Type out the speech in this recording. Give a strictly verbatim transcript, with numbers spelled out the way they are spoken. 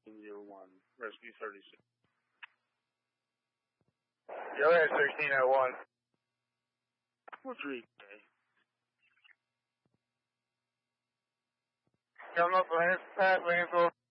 zero one, rescue thirty-six. Go ahead, sixteen oh one. What's three K? Coming up, Lance, Pat, Lansville.